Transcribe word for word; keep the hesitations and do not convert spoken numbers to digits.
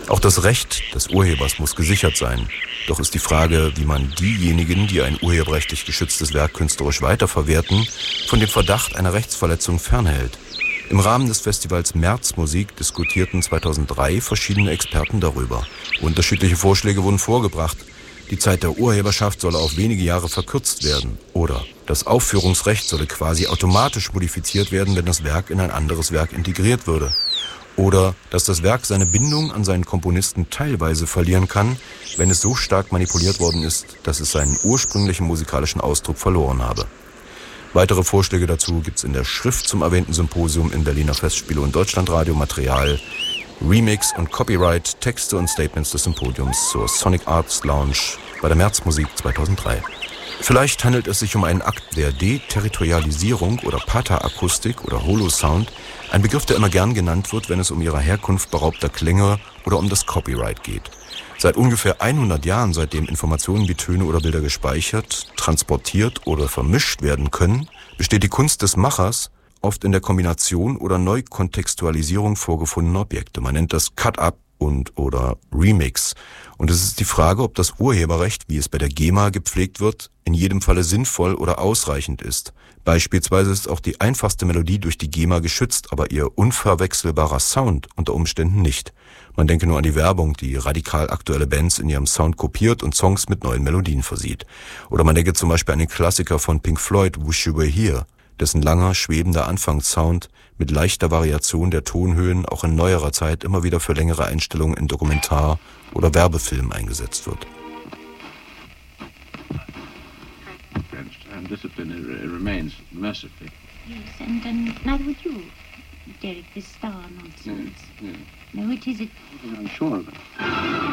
Auch das Recht des Urhebers muss gesichert sein. Doch ist die Frage, wie man diejenigen, die ein urheberrechtlich geschütztes Werk künstlerisch weiterverwerten, von dem Verdacht einer Rechtsverletzung fernhält. Im Rahmen des Festivals Märzmusik diskutierten zweitausenddrei verschiedene Experten darüber. Unterschiedliche Vorschläge wurden vorgebracht. Die Zeit der Urheberschaft solle auf wenige Jahre verkürzt werden. Oder das Aufführungsrecht solle quasi automatisch modifiziert werden, wenn das Werk in ein anderes Werk integriert würde. Oder dass das Werk seine Bindung an seinen Komponisten teilweise verlieren kann, wenn es so stark manipuliert worden ist, dass es seinen ursprünglichen musikalischen Ausdruck verloren habe. Weitere Vorschläge dazu gibt's in der Schrift zum erwähnten Symposium im Berliner Festspiele- und Deutschlandradio. Material, Remix und Copyright, Texte und Statements des Symposiums zur Sonic Arts Lounge bei der Märzmusik zweitausenddrei. Vielleicht handelt es sich um einen Akt der Deterritorialisierung oder Paterakustik oder Holosound, ein Begriff, der immer gern genannt wird, wenn es um ihrer Herkunft beraubter Klänge oder um das Copyright geht. Seit ungefähr hundert Jahren, seitdem Informationen wie Töne oder Bilder gespeichert, transportiert oder vermischt werden können, besteht die Kunst des Machers oft in der Kombination oder Neukontextualisierung vorgefundener Objekte. Man nennt das Cut-Up und oder Remix. Und es ist die Frage, ob das Urheberrecht, wie es bei der GEMA gepflegt wird, in jedem Falle sinnvoll oder ausreichend ist. Beispielsweise ist auch die einfachste Melodie durch die GEMA geschützt, aber ihr unverwechselbarer Sound unter Umständen nicht. Man denke nur an die Werbung, die radikal aktuelle Bands in ihrem Sound kopiert und Songs mit neuen Melodien versieht. Oder man denke zum Beispiel an den Klassiker von Pink Floyd, Wish You Were Here, dessen langer, schwebender Anfangssound mit leichter Variation der Tonhöhen auch in neuerer Zeit immer wieder für längere Einstellungen in Dokumentar- oder Werbefilmen eingesetzt wird. And discipline remains mercifully. Yes, and um, neither would you, Derek, this star nonsense. Yeah, yeah. No, it is it. I'm sure of it.